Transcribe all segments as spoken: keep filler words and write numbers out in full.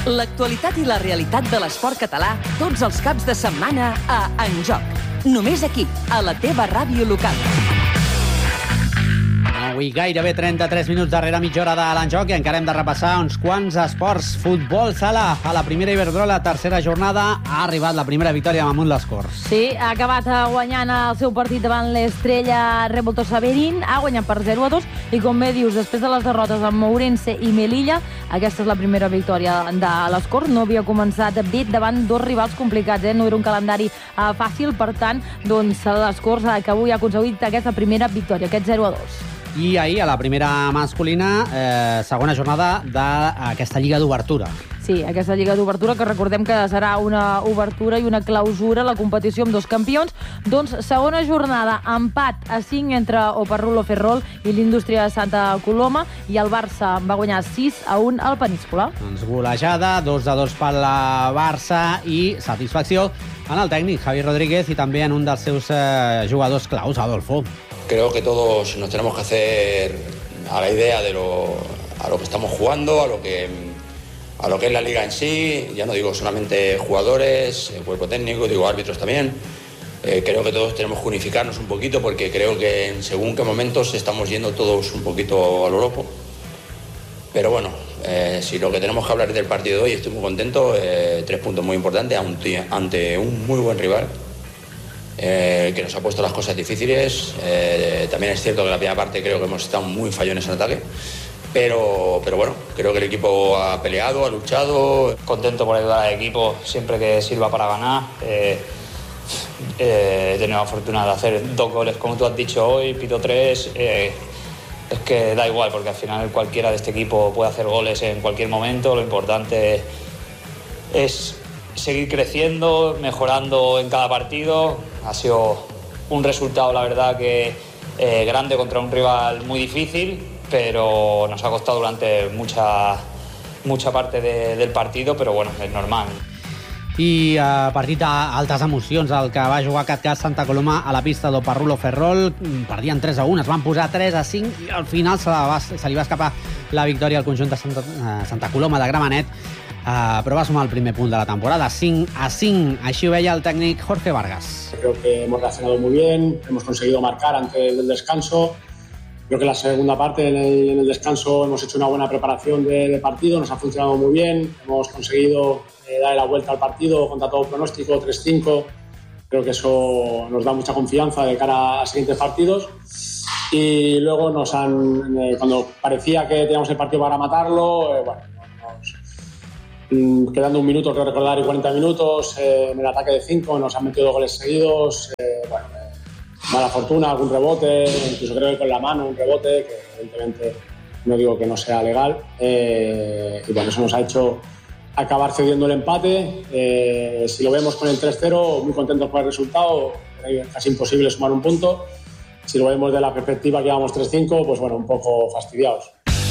L'actualitat i la realitat de l'esport català tots els caps de setmana a En Joc. Només aquí, a la teva ràdio local. Avui gairebé trenta-tres minuts darrere mitja hora de l'Enjoc i encara hem de repassar uns quants esports. Futbol sala a la primera Iberdrola, tercera jornada. Ha arribat la primera victòria amb Amunt les Corts. Sí, ha acabat guanyant el seu partit davant l'Estrella Revoltosa Severín. Ha guanyat per zero a dos i, com bé dius, després de les derrotes amb Mourense i Melilla, aquesta és la primera victòria de les Corts. No havia començat bé davant dos rivals complicats, eh? No era un calendari uh, fàcil, per tant, doncs les Corts uh, que avui ha aconseguit aquesta primera victòria, aquest zero a dos. I ahir, a la primera masculina, eh, segona jornada d'aquesta Lliga d'Obertura. Sí, aquesta Lliga d'Obertura, que recordem que serà una obertura i una clausura, la competició amb dos campions. Doncs segona jornada, empat a cinc entre Oparrulo Ferrol i l'Indústria de Santa Coloma, i el Barça va guanyar sis a un al Peníscola. Doncs golejada, dos a dos per la Barça, i satisfacció en el tècnic Javi Rodríguez i també en un dels seus eh, jugadors claus, Adolfo. Creo que todos nos tenemos que hacer a la idea de lo, a lo que estamos jugando, a lo que, a lo que es la liga en sí. Ya no digo solamente jugadores, el cuerpo técnico, digo árbitros también. Eh, creo que todos tenemos que unificarnos un poquito, porque creo que en según qué momentos estamos yendo todos un poquito a lo loco. Pero bueno, eh, si lo que tenemos que hablar es del partido de hoy, estoy muy contento. Eh, tres puntos muy importantes ante, ante un muy buen rival. Eh, que nos ha puesto las cosas difíciles. Eh, también es cierto que la primera parte creo que hemos estado muy fallones en ataque, pero, pero bueno, creo que el equipo ha peleado, ha luchado. Contento por ayudar al equipo siempre que sirva para ganar. Eh, eh, he tenido la fortuna de hacer dos goles, como tú has dicho hoy, pito tres. Eh, es que da igual, porque al final cualquiera de este equipo puede hacer goles en cualquier momento. Lo importante es seguir creciendo, mejorando en cada partido. Ha sido un resultado, la verdad, que eh, grande contra un rival muy difícil, pero nos ha costado durante mucha, mucha parte de, del partido, però bueno, és normal. I a partit d'altes emocions, el que va jugar aquest cas Santa Coloma a la pista d'Oparrulo Ferrol, perdien tres a un, es van posar tres a cinc i al final se, va, se li va escapar la victòria al conjunt de Santa, Santa Coloma de Gramenet, uh, però va sumar el primer punt de la temporada, cinc a cinc, així ho veia el tècnic Jorge Vargas. Creo que hemos reaccionado muy bien, hemos conseguido marcar antes del descanso. Creo que en la segunda parte, en el, en el descanso, hemos hecho una buena preparación de, de partido, nos ha funcionado muy bien, hemos conseguido eh, darle la vuelta al partido contra todo pronóstico, tres cinco. Creo que eso nos da mucha confianza de cara a los siguientes partidos. Y luego nos han, eh, cuando parecía que teníamos el partido para matarlo, eh, bueno, nos, quedando un minuto, creo recordar, y cuarenta minutos, eh, en el ataque de cinco nos han metido dos goles seguidos. Eh, bueno, eh, mala fortuna, algún rebote, incluso creo que con la mano un rebote, que evidentemente no digo que no sea legal. Eh, y bueno, eso nos ha hecho acabar cediendo el empate. Eh, si lo vemos con el tres cero, muy contentos por el resultado, es casi imposible sumar un punto. Si lo vemos de la perspectiva que íbamos tres cinco, pues bueno, un poco fastidiados.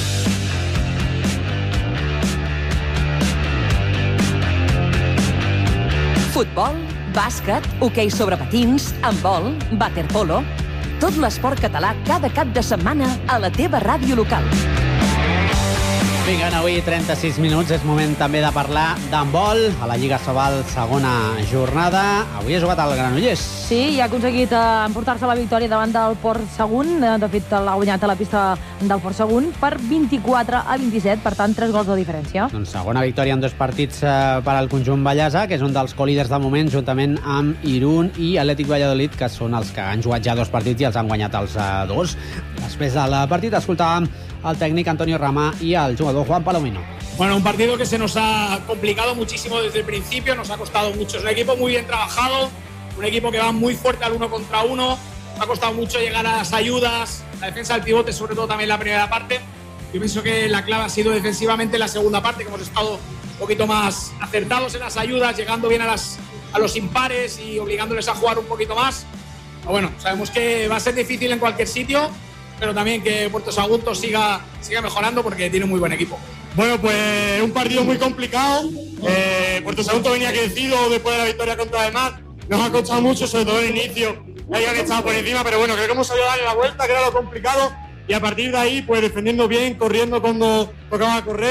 Futbol, bàsquet, hoquei sobre patins, handbol, waterpolo... Tot l'esport català cada cap de setmana a la teva ràdio local. Vinga, avui trenta-sis minuts, és moment també de parlar d'handbol a la Lliga Sobal, segona jornada. Avui ha jugat el Granollers. Sí, i ha aconseguit eh, emportar-se la victòria davant del Port Sagunt. De fet, l'ha guanyat a la pista del Port Sagunt per vint-i-quatre a vint-i-set, per tant, tres gols de diferència. Doncs segona victòria en dos partits eh, per al conjunt ballesa, que és un dels colíders del moment, juntament amb Irún i Atlètic Valladolid, que són els que han jugat ja dos partits i els han guanyat els eh, dos. Després del partit escoltàvem el técnico Antonio Rama y al jugador Juan Palomino. Bueno, un partido que se nos ha complicado muchísimo desde el principio, nos ha costado mucho. Es un equipo muy bien trabajado, un equipo que va muy fuerte al uno contra uno, ha costado mucho llegar a las ayudas, la defensa del pivote, sobre todo también la primera parte. Yo pienso que la clave ha sido defensivamente en la segunda parte, que hemos estado un poquito más acertados en las ayudas, llegando bien a, las, a los impares y obligándoles a jugar un poquito más. Pero bueno, sabemos que va a ser difícil en cualquier sitio, pero también que Puerto Sagunto siga, siga mejorando porque tiene un muy buen equipo. Bueno, pues un partido muy complicado. Eh, Puerto Sagunto venía crecido después de la victoria contra el Mar. Nos ha costado mucho, sobre todo el inicio. Hayan estado por encima, pero bueno, creo que hemos sabido darle la vuelta, que era lo complicado. Y a partir de ahí, pues defendiendo bien, corriendo cuando tocaba correr,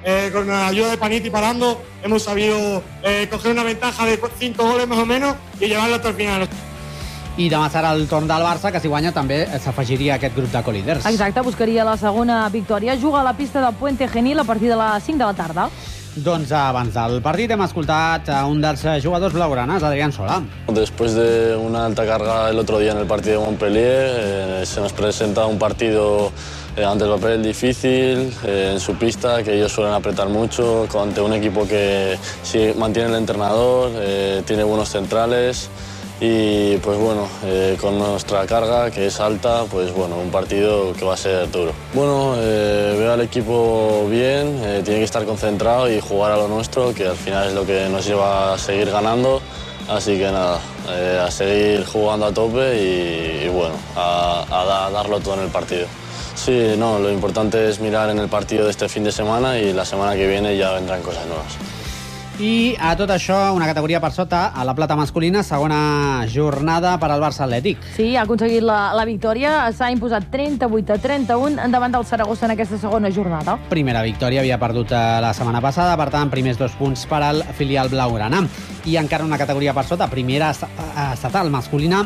eh, con la ayuda de Panitti parando, hemos sabido eh, coger una ventaja de cinco goles más o menos y llevarlo hasta el final. I demà serà el torn del Barça, que si guanya també s'afegiria a aquest grup de colíders. Exacte, buscaria la segona victòria. Juga a la pista de Puente Genil a partir de les cinc de la tarda. Doncs abans del partit hem escoltat a un dels jugadors blaugranas, Adrián Solà. Después de una alta carga el otro día en el partido de Montpellier, eh, se nos presenta un partido eh, ante el papel difícil, eh, en su pista, que ellos suelen apretar mucho, ante un equipo que sí, mantiene el entrenador, eh, tiene buenos centrales. Y pues bueno, eh, con nuestra carga, que es alta, pues bueno, un partido que va a ser duro. Bueno, eh, veo al equipo bien, eh, tiene que estar concentrado y jugar a lo nuestro, que al final es lo que nos lleva a seguir ganando. Así que nada, eh, a seguir jugando a tope y, y bueno, a, a, a darlo todo en el partido. Sí, no, lo importante es mirar en el partido de este fin de semana y la semana que viene ya vendrán cosas nuevas. I a tot això, una categoria per sota, a la plata masculina, segona jornada per al Barça Atlètic. Sí, ha aconseguit la, la victòria, s'ha imposat trenta-vuit a trenta-un endavant del Saragossa en aquesta segona jornada. Primera victòria, havia perdut la setmana passada, per tant, primers dos punts per al filial blaugrana. I encara una categoria per sota, primera estatal masculina.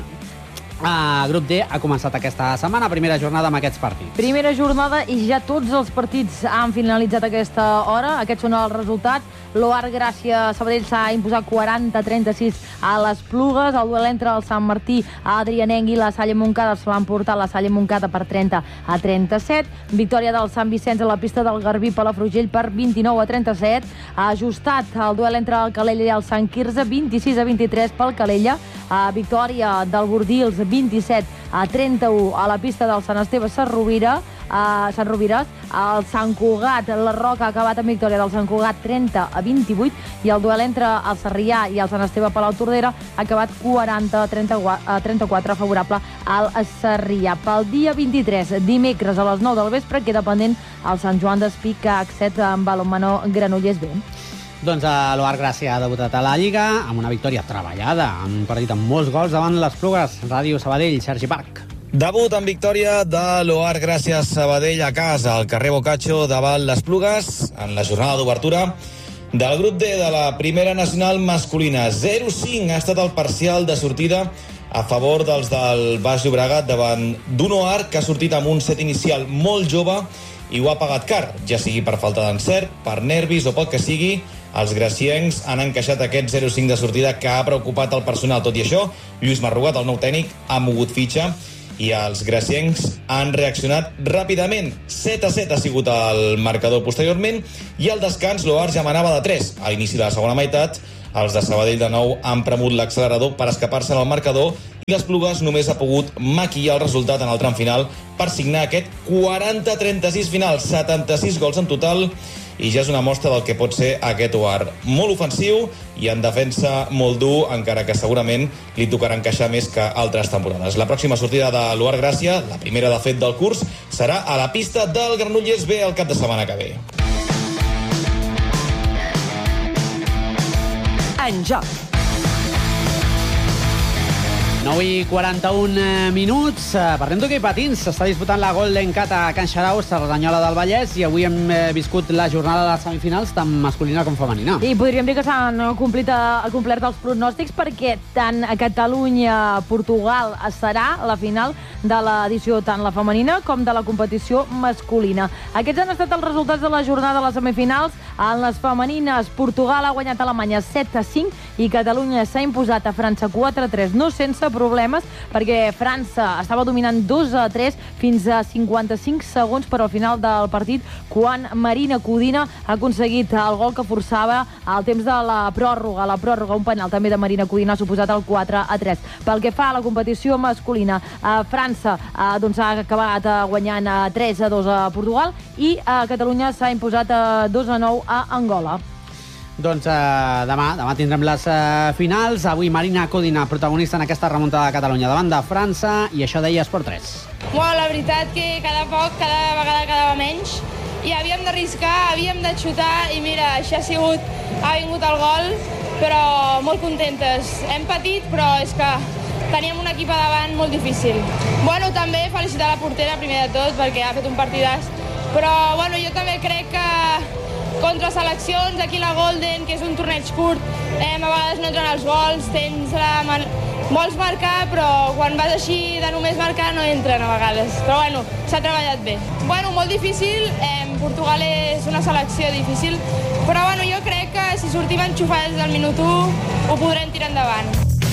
Uh, grup D ha començat aquesta setmana, primera jornada amb aquests partits. Primera jornada i ja tots els partits han finalitzat a aquesta hora. Aquests són els resultats. L'Oar Gràcia Sabadell s'ha imposat quaranta a trenta-sis a les Plugues. El duel entre el Sant Martí, Adrianenc i la Salle Montcada se l'han portat la Salle Montcada per trenta a trenta-set. Victòria del Sant Vicenç a la pista del Garbí Palafrugell per vint-i-nou a trenta-set. Ajustat el duel entre el Calella i el Sant Quirze, vint-i-sis a vint-i-tres pel Calella. A victòria del Bordils, vint-i-set a trenta-u a la pista del Sant Esteve Sant Rovira, a Sant Rovires. El Sant Cugat, la Roca, ha acabat amb victòria del Sant Cugat, trenta a vint-i-vuit, i el duel entre el Sarrià i el Sant Esteve Palau Tordera ha acabat quaranta a trenta-quatre favorable al Sarrià. Pel dia vint-i-tres, dimecres a les nou del vespre, queda pendent el Sant Joan d'Espí, que ha accet amb balonmano Granollers B. Doncs l'Oar Gràcia ha debutat a la Lliga amb una victòria treballada, amb un partit amb molts gols davant les Plugues. Ràdio Sabadell, Sergi Parc. Debut en victòria de l'Oar Gràcia Sabadell a casa, al carrer Boccaccio, davant les Plugues, en la jornada d'obertura del grup D de la Primera Nacional masculina. zero cinc ha estat el parcial de sortida a favor dels del Baix Llobregat davant d'un Oar que ha sortit amb un set inicial molt jove i ho ha pagat car, ja sigui per falta d'encert, per nervis o pel que sigui. Els graciencs han encaixat aquest zero cinc de sortida que ha preocupat el personal. Tot i això, Lluís Marrugat, el nou tècnic, ha mogut fitxa i els graciencs han reaccionat ràpidament. set a set ha sigut el marcador posteriorment i al descans l'Oar ja manava de tres. A l'inici de la segona meitat, els de Sabadell de nou han premut l'accelerador per escapar-se en el marcador i les Plugues només ha pogut maquillar el resultat en el tram final per signar aquest quaranta a trenta-sis final, setanta-sis gols en total, i ja és una mostra del que pot ser aquest Oar. Molt ofensiu i en defensa molt dur, encara que segurament li tocarà encaixar més que altres temporades. La pròxima sortida de l'Oar Gràcia, la primera de fet del curs, serà a la pista del Granollers B el cap de setmana que ve. En joc. nou i quaranta-un minuts. Parlem d'hoquei patins. S'està disputant la Golden Cat a Can Xarau, Cerdanyola del Vallès, i avui hem viscut la jornada de les semifinals, tant masculina com femenina. I podríem dir que s'han complert, complert els pronòstics, perquè tant a Catalunya, Portugal serà la final de l'edició tant la femenina com de la competició masculina. Aquests han estat els resultats de la jornada de les semifinals. En les femenines, Portugal ha guanyat a Alemanya set a cinc i Catalunya s'ha imposat a França quatre a tres, no sense problemes, perquè França estava dominant dos a tres fins a cinquanta-cinc segons per al final del partit, quan Marina Codina ha aconseguit el gol que forçava al temps de la pròrroga. La pròrroga, un penal també de Marina Codina, ha suposat el quatre a tres. Pel que fa a la competició masculina, a França eh, doncs ha acabat guanyant a tres a dos a Portugal i a Catalunya s'ha imposat a dos a nou a Angola. Doncs eh, demà, demà tindrem les eh, finals. Avui Marina Codina, protagonista en aquesta remuntada de Catalunya davant de França, i això deia Esport tres. Bueno, la veritat que cada poc, cada vegada quedava menys, i havíem d'arriscar, havíem de xutar, i mira, això ha sigut, ha vingut el gol, però molt contentes. Hem patit, però és que teníem un equip a davant molt difícil. Bueno, també felicitar la portera, primer de tot, perquè ha fet un partidàs, però bueno, jo també crec que contra seleccions, aquí la Golden, que és un torneig curt, eh, a vegades no entren els gols, tens la man... vols marcar, però quan vas així de només marcar no entren a vegades. Però bueno, s'ha treballat bé. Bueno, molt difícil, eh, Portugal és una selecció difícil, però bueno, jo crec que si sortim enxufats del minut u ho podrem tirar endavant.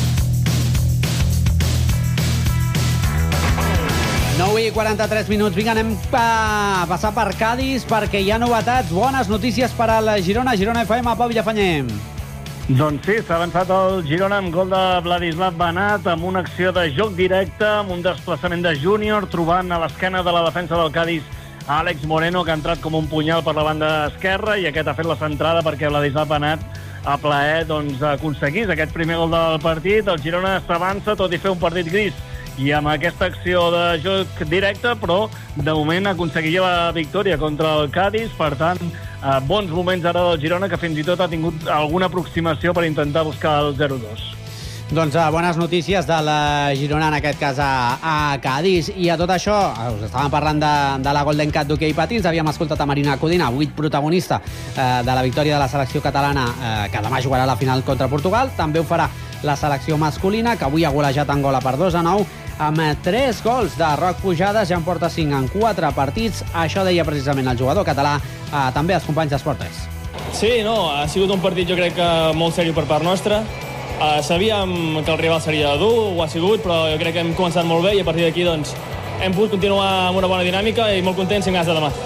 nou i quaranta-tres minuts. Vinga, anem a passar per Cádiz perquè hi ha novetats, bones notícies per a la Girona. Girona F M, Pau Villafanyer. Doncs sí, s'ha avançat el Girona amb gol de Vladislav Banat, amb una acció de joc directe, amb un desplaçament de Júnior, trobant a l'esquena de la defensa del Cádiz a Àlex Moreno, que ha entrat com un punyal per la banda esquerra, i aquest ha fet la centrada perquè Vladislav Banat a plaer doncs, aconseguís aquest primer gol del partit. El Girona s'avança, tot i fer un partit gris, i amb aquesta acció de joc directe, però de moment aconseguiria la victòria contra el Cádiz. Per tant, eh, bons moments ara del Girona, que fins i tot ha tingut alguna aproximació per intentar buscar el zero dos. Doncs uh, bones notícies de la Girona, en aquest cas a, a Cádiz. I a tot això, us estàvem parlant de, de la Golden Cup d'hoquei patins, havíem escoltat a Marina Codina, avui protagonista eh, de la victòria de la selecció catalana, eh, que demà jugarà la final contra Portugal. També ho farà la selecció masculina, que avui ha golejat Angola per dos a nou, amb tres gols de Roc Pujades, ja en porta cinc en quatre partits. Això deia precisament el jugador català, eh, també als companys d'Esport tres. Sí, no, ha sigut un partit jo crec que molt seriós per part nostra. Uh, sabíem que el rival seria dur, ho ha sigut, però jo crec que hem començat molt bé i a partir d'aquí doncs, hem pogut continuar amb una bona dinàmica i molt contents i amb ganes de demà.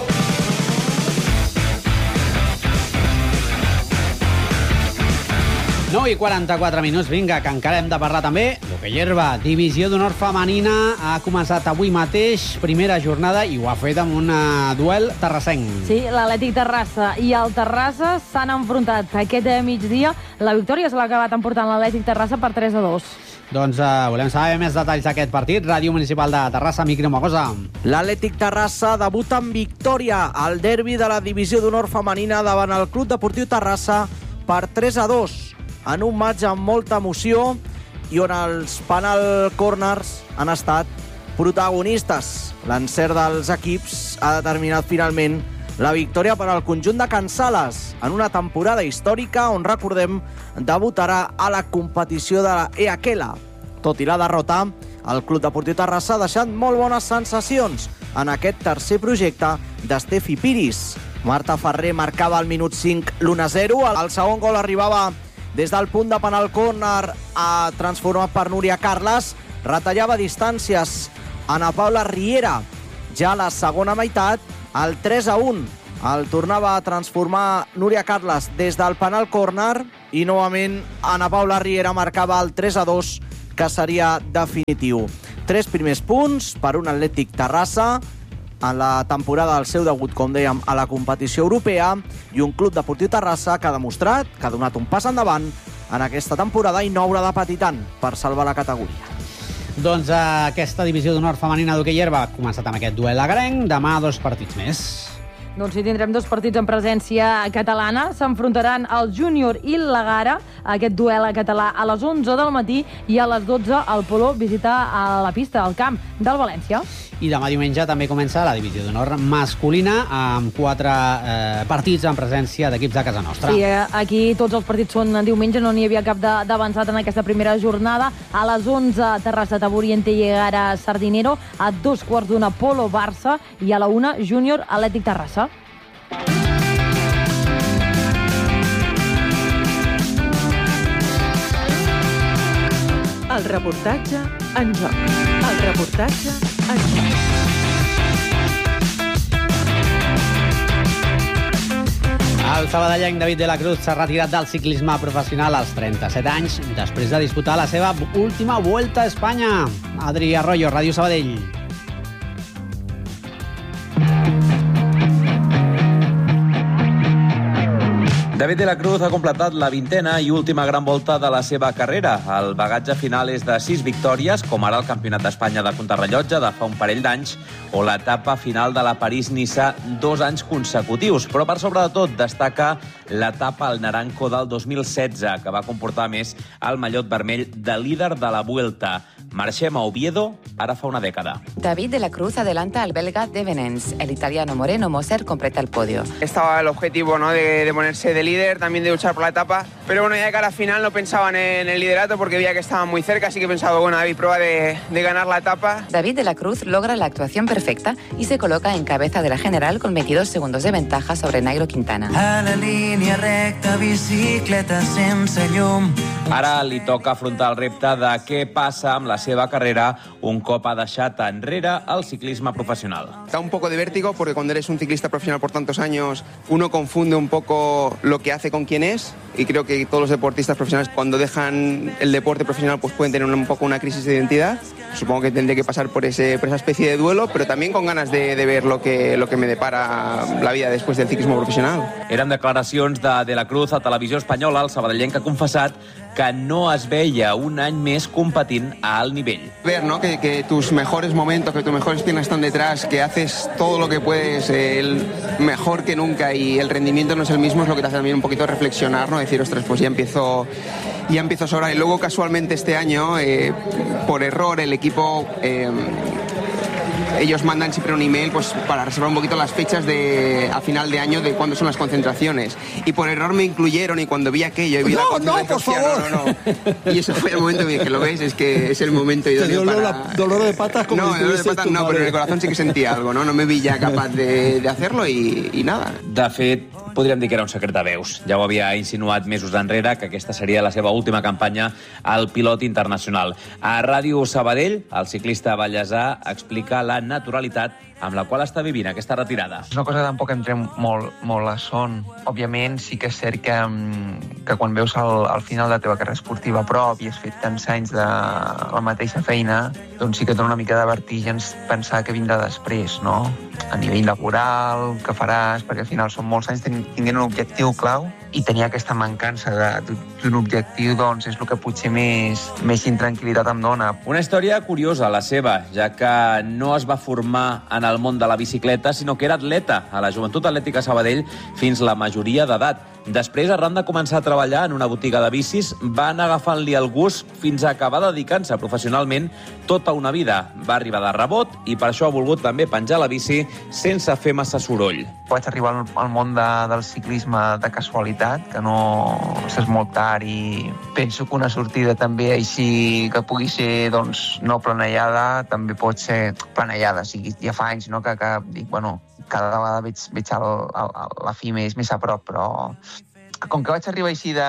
nou i quaranta-quatre minuts, vinga, que encara hem de parlar també d'hoquei herba. Divisió d'honor femenina ha començat avui mateix, primera jornada, i ho ha fet amb un duel terrassenc. Sí, l'Atlètic Terrassa i el Terrassa s'han enfrontat aquest migdia. La victòria se l'ha acabat emportant l'Atlètic Terrassa per tres a dos. Doncs uh, volem saber més detalls d'aquest partit. Ràdio Municipal de Terrassa, Miqui Mogosa. L'Atlètic Terrassa debuta amb victòria al derbi de la divisió d'honor femenina davant el Club Deportiu Terrassa per tres a dos. En un match amb molta emoció i on els penal corners han estat protagonistes. L'encert dels equips ha determinat finalment la victòria per al conjunt de Can Sales en una temporada històrica on, recordem, debutarà a la competició de la E A Q E L A. Tot i la derrota, el Club Deportiu Terrassa ha deixat molt bones sensacions en aquest tercer projecte d'Estefi Piris. Marta Ferrer marcava al minut cinc l'u a zero. El segon gol arribava des del punt de penal córner, a transformat per Núria Carles. Retallava distàncies Ana Paula Riera. Ja a la segona meitat, el tres a un. El tornava a transformar Núria Carles des del penal córner i novament Ana Paula Riera marcava el tres a dos, que seria definitiu. Tres primers punts per un Atlètic Terrassa en la temporada del seu debut, com dèiem, a la competició europea, i un Club Deportiu Terrassa que ha demostrat que ha donat un pas endavant en aquesta temporada i no haurà de patir tant per salvar la categoria. Doncs eh, aquesta divisió d'honor femenina d'hoquei herba ha començat amb aquest duel agrenc. Demà dos partits més. Doncs sí, tindrem dos partits en presència catalana. S'enfrontaran el Júnior i la Gara, aquest duel català, a les onze del matí, i a les dotze el Polo visita a la pista, al camp del València. I demà diumenge també comença la divisió d'honor masculina amb quatre eh, partits en presència d'equips de casa nostra. Sí, aquí tots els partits són diumenge, no n'hi havia cap d'avançat en aquesta primera jornada. A les onze, Terrassa Taburiente i Gara Sardinero, a dos quarts d'una Polo Barça i a la una Júnior Atlètic Terrassa. El reportatge en joc. El reportatge en joc. El sabadellenc David de la Cruz s'ha retirat del ciclisme professional als trenta-set anys després de disputar la seva última Vuelta a Espanya. Adri Arroyo, Ràdio Sabadell. David de la Cruz ha completat la vintena i última gran volta de la seva carrera. El bagatge final és de sis victòries, com ara el Campionat d'Espanya de contrarrellotge de fa un parell d'anys o l'etapa final de la París-Niça dos anys consecutius. Però per sobre de tot destaca l'etapa al Naranco del dos mil setze, que va comportar més el mallot vermell de líder de la Vuelta. Marxem a Oviedo ara fa una dècada. David de la Cruz adelanta al belga Devenens. El italiano Moreno Moser completa el podio. Estaba el objetivo, ¿no?, de, de ponerse de líder, también de luchar por la etapa, pero bueno, ya de cara al final no pensaban en el liderato porque veía que estaban muy cerca, así que pensaba, bueno, David, prueba de, de ganar la etapa. David de la Cruz logra la actuación perfecta y se coloca en cabeza de la general con veintidós segundos de ventaja sobre Nairo Quintana. A la línia recta, bicicleta sense llum. Ara li toca afrontar el repte de què passa amb la seva carrera un cop ha deixat enrere el ciclisme profesional. Da un poco de vértigo porque cuando eres un ciclista profesional por tantos años uno confunde un poco lo que hace con quién es, y creo que todos los deportistas profesionales cuando dejan el deporte profesional pues pueden tener un poco una crisis de identidad. Supongo que tendré que pasar por, ese, por esa especie de duelo, pero también con ganas de, de ver lo que, lo que me depara la vida después del ciclismo profesional. Eren declaracions de De la Cruz a Televisió Espanyola. El sabadellenc ha confessat que no es veia un any més competint a alt nivell. Ver, ¿no?, que, que tus mejores momentos, que tus mejores piernas están detrás, que haces todo lo que puedes, eh, el mejor que nunca, y el rendimiento no es el mismo, es lo que te hace también un poquito reflexionar, ¿no? Decir, ostras, pues ya empiezo, ya empiezo a sobrar. Y luego casualmente este año, eh, por error, el equipo... Eh, ellos mandan siempre un email pues para reservar un poquito las fechas de a final de año de cuándo son las concentraciones, y por error me incluyeron, y cuando vi aquello y vi no, la no, por favor. no, no, no. Y eso fue el momento que dije, lo ves, es que es el momento idóneo para... La, dolor de patas como no, si dolor de patas no, pero en el corazón sí que sentía algo, no, no me vi ya capaz de, de hacerlo y, y nada. De fet, podríem dir que era un secret de veus. Ja ho havia insinuat mesos enrere, que aquesta seria la seva última campanya al pilot internacional. A Ràdio Sabadell, el ciclista ballesà explica la naturalitat amb la qual està vivint aquesta retirada. És una cosa que tampoc entrem molt, molt a son. Òbviament, sí que és cert que, que quan veus el, el final de la teva carrera esportiva a prop i has fet tants anys de la mateixa feina, doncs sí que et dona una mica de vertigens pensar que vindrà després, no? A nivell laboral, què faràs, perquè al final són molts anys tinguent un objectiu clau, i tenir aquesta mancança d'un objectiu doncs és el que potser més, més intranquil·litat em dona. Una història curiosa, la seva, ja que no es va formar en el món de la bicicleta, sinó que era atleta a la Joventut Atlètica Sabadell fins la majoria d'edat. Després, arran de començar a treballar en una botiga de bicis, va anar agafant-li el gust fins a acabar dedicant-se professionalment tota una vida. Va arribar de rebot i per això ha volgut també penjar la bici sense fer massa soroll. Vaig arribar al, al món de, del ciclisme de casualitat, que no és molt tard, i penso que una sortida també així que pugui ser doncs, no planejada, també pot ser planejada. O sigui, ja fa anys no, que, que dic, bueno, cada vegada veig, veig el, el, la fi més, més a prop, però com que vaig arribar així de,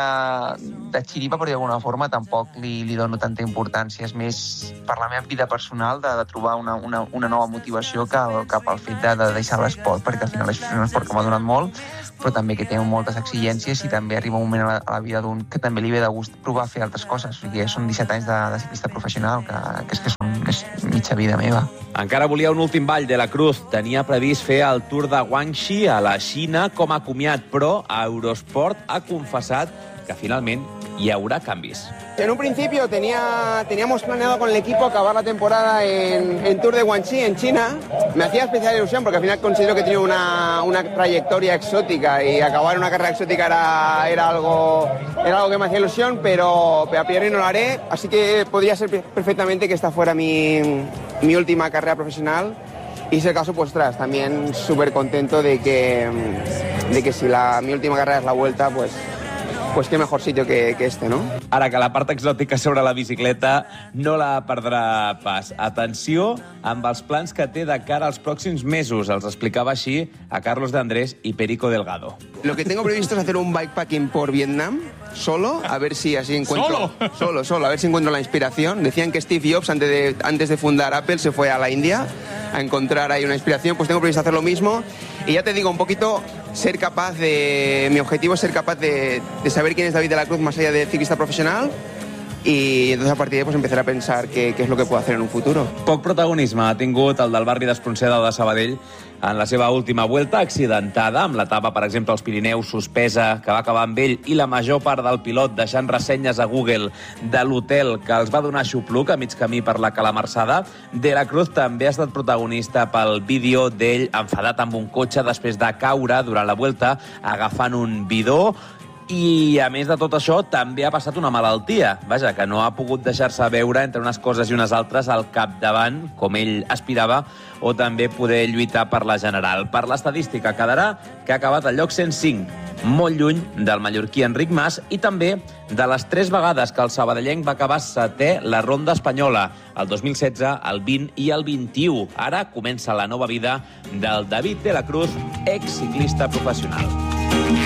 de xiripa, per dir d'alguna forma, tampoc li, li dono tanta importància. És més per la meva vida personal de, de trobar una, una, una nova motivació cap, cap al fet de, de deixar l'esport, perquè al final és un esport que m'ha donat molt, però també que té moltes exigències, i també arriba un moment a la, a la vida d'un que també li ve de gust provar a fer altres coses. O sigui, són disset anys de, de ciclista professional, que, que és que són, és mitja vida meva. Encara volia un últim ball de la Cruz. Tenia previst fer el Tour de Guangxi a la Xina com a comiat, però a Eurosport ha confessat que finalment hi haurà canvis. En un principio tenía, teníamos planeado con el equipo acabar la temporada en, en Tour de Guangxi, en China. Me hacía especial ilusión porque al final considero que tiene una, una trayectoria exótica, y acabar una carrera exótica era, era, algo, era algo que me hacía ilusión, pero, pero a priori no lo haré. Así que podría ser perfectamente que esta fuera mi, mi última carrera profesional. Y si es el caso, pues tras, también súper contento de que, de que si la, mi última carrera es la Vuelta, pues... pues qué mejor sitio que, que este, no? Ara que la part exòtica sobre la bicicleta no la perdrà pas. Atenció amb els plans que té de cara als pròxims mesos. Els explicava així a Carlos de Andrés i Perico Delgado. Lo que tengo previsto es hacer un bikepacking por Vietnam, solo, a ver si así encuentro... ¿Solo? Solo, solo, a ver si encuentro la inspiración. Decían que Steve Jobs, antes de, antes de fundar Apple, se fue a la India a encontrar ahí una inspiración. Pues tengo previsto hacer lo mismo. Y ya te digo, un poquito ser capaz de... Mi objetivo es ser capaz de, de saber quién es David de la Cruz más allá de ciclista profesional, i entonces a partir de ahí pues empezar a pensar qué, qué es lo que puedo hacer en un futuro. Poc protagonisme ha tingut el del barri d'Espronceda de Sabadell en la seva última Vuelta, accidentada, amb l'etapa, per exemple, als Pirineus, suspesa, que va acabar amb ell, i la major part del pilot deixant ressenyes a Google de l'hotel que els va donar xupluc a mig camí per la calamarsada. De la Cruz també ha estat protagonista pel vídeo d'ell enfadat amb un cotxe després de caure durant la Vuelta agafant un bidó. I, a més de tot això, també ha passat una malaltia. Vaja, que no ha pogut deixar-se veure entre unes coses i unes altres al capdavant, com ell aspirava, o també poder lluitar per la general. Per l'estadística quedarà que ha acabat al lloc cent cinc, molt lluny del mallorquí Enric Mas i també de les tres vegades que el sabadellenc va acabar setè la ronda espanyola, el dos mil setze, el vint i el vint-i-u. Ara comença la nova vida del David de la Cruz, exciclista professional.